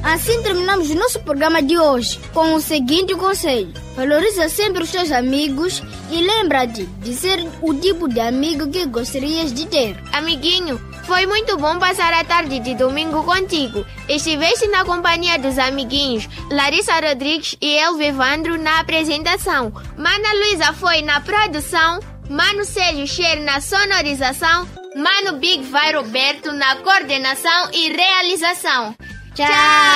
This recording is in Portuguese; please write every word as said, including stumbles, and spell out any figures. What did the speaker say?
Assim terminamos o nosso programa de hoje com o seguinte conselho: valoriza sempre os teus amigos e lembra-te de ser o tipo de amigo que gostarias de ter. Amiguinho, foi muito bom passar a tarde de domingo contigo. Estiveste na companhia dos amiguinhos Larissa Rodrigues e Elvio Evandro na apresentação. Mana Luísa foi na produção, Mano Sérgio Cher na sonorização, Mano Big Vai Roberto na coordenação e realização. Tchau!